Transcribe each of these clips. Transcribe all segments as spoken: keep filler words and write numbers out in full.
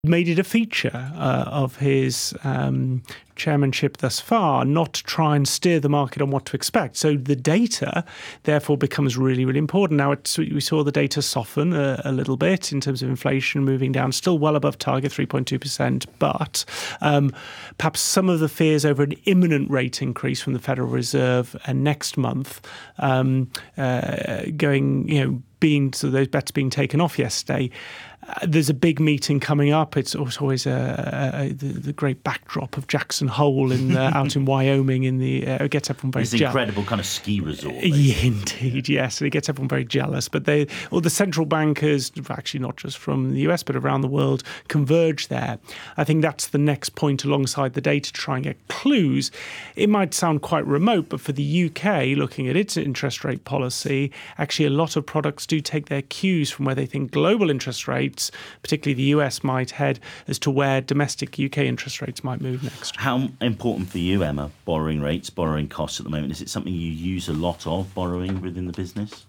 made it a feature uh, of his um, chairmanship thus far, not to try and steer the market on what to expect. So the data, therefore, becomes really, really important. Now, it's, we saw the data soften a, a little bit in terms of inflation moving down, still well above target, three point two percent, but um, perhaps some of the fears over an imminent rate increase from the Federal Reserve uh, next month um, uh, going, you know, being, so those bets being taken off yesterday. Uh, there's a big meeting coming up. It's always a, a, a, the, the great backdrop of Jackson Hole in uh, out in Wyoming. In the uh, it gets everyone very it's jealous. Incredible kind of ski resort. Yeah, indeed, yes, and it gets everyone very jealous. But they, all the central bankers, actually not just from the U S but around the world, converge there. I think that's the next point alongside the data to try and get clues. It might sound quite remote, but for the U K, looking at its interest rate policy, actually a lot of products do take their cues from where they think global interest rates, particularly the U S, might head as to where domestic U K interest rates might move next. How important for you, Emma, borrowing rates, borrowing costs at the moment? Is it something you use a lot of, borrowing within the business?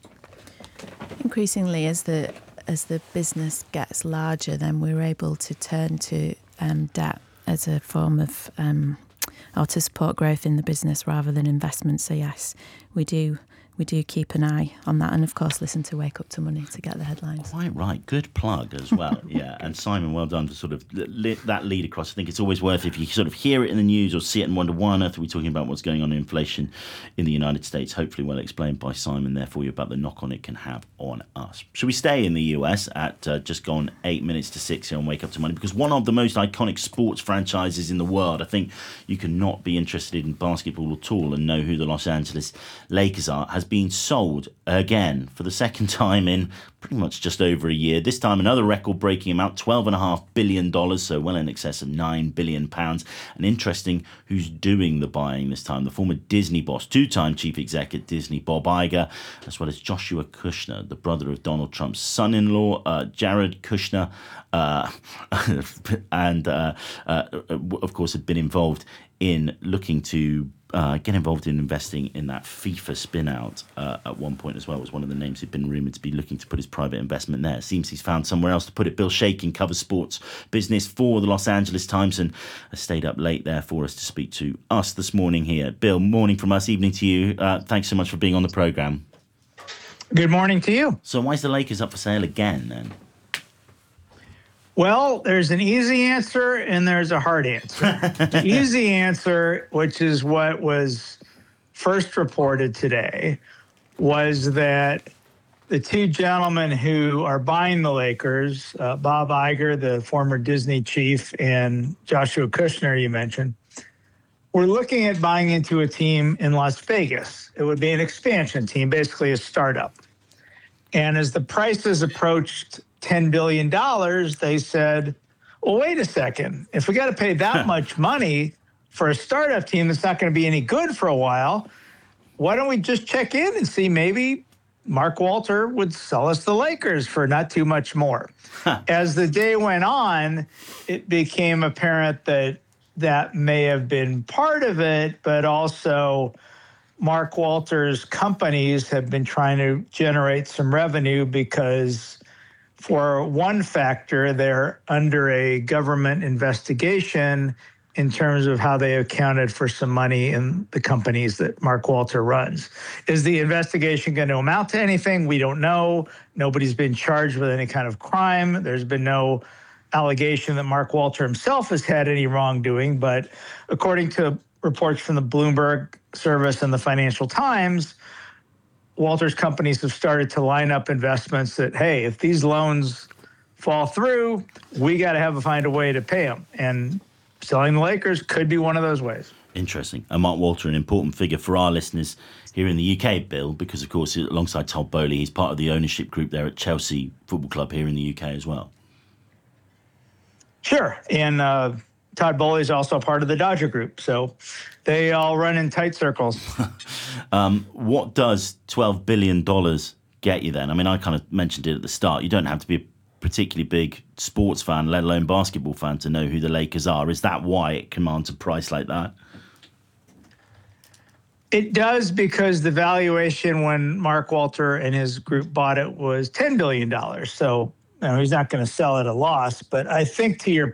Increasingly, as the as the business gets larger, then we're able to turn to um, debt as a form of um, or to support growth in the business rather than investment. So yes, we do. We do keep an eye on that, and of course listen to Wake Up to Money to get the headlines. Quite right. Good plug as well. Yeah. And Simon, well done for sort of li- that lead across. I think it's always worth, if you sort of hear it in the news or see it and wonder why on earth are we talking about what's going on in inflation in the United States, hopefully well explained by Simon there for you about the knock-on it can have on us. Should we stay in the U S at uh, just gone eight minutes to six here on Wake Up to Money? Because one of the most iconic sports franchises in the world, I think you cannot be interested in basketball at all and know who the Los Angeles Lakers are, has been sold again for the second time in pretty much just over a year. This time another record-breaking amount, twelve point five billion dollars, so well in excess of nine billion pounds. And interesting who's doing the buying this time. The former Disney boss, two-time chief exec at Disney, Bob Iger, as well as Joshua Kushner, the brother of Donald Trump's son-in-law, uh, Jared Kushner, uh, and uh, uh, of course had been involved in looking to Uh, get involved in investing in that FIFA spin-out uh, at one point as well. Was one of the names who'd been rumoured to be looking to put his private investment there. Seems he's found somewhere else to put it. Bill Shakin covers sports business for the Los Angeles Times and has stayed up late there for us to speak to us this morning here. Bill, morning from us, evening to you. Uh, thanks so much for being on the programme. Good morning to you. So why is the Lakers up for sale again then? Well, there's an easy answer and there's a hard answer. The easy answer, which is what was first reported today, was that the two gentlemen who are buying the Lakers, uh, Bob Iger, the former Disney chief, and Joshua Kushner, you mentioned, were looking at buying into a team in Las Vegas. It would be an expansion team, basically a startup. And as the prices approached ten billion dollars, they said, well, wait a second. If we got to pay that much money for a startup team that's not going to be any good for a while, why don't we just check in and see maybe Mark Walter would sell us the Lakers for not too much more. As the day went on, it became apparent that that may have been part of it, but also Mark Walter's companies have been trying to generate some revenue because, for one factor, they're under a government investigation in terms of how they accounted for some money in the companies that Mark Walter runs. Is the investigation going to amount to anything? We don't know. Nobody's been charged with any kind of crime. There's been no allegation that Mark Walter himself has had any wrongdoing, but according to reports from the Bloomberg service and the Financial Times, Walter's companies have started to line up investments that, hey, if these loans fall through, we got to have to find a way to pay them. And selling the Lakers could be one of those ways. Interesting. And Mark Walter, an important figure for our listeners here in the U K, Bill, because, of course, alongside Todd Boehly, he's part of the ownership group there at Chelsea Football Club here in the U K as well. Sure. And uh, Todd Boehly is also part of the Dodger group. So they all run in tight circles. um, what does twelve billion dollars get you then? I mean, I kind of mentioned it at the start. You don't have to be a particularly big sports fan, let alone basketball fan, to know who the Lakers are. Is that why it commands a price like that? It does, because the valuation when Mark Walter and his group bought it was ten billion dollars. So no, he's not going to sell at a loss. But I think to your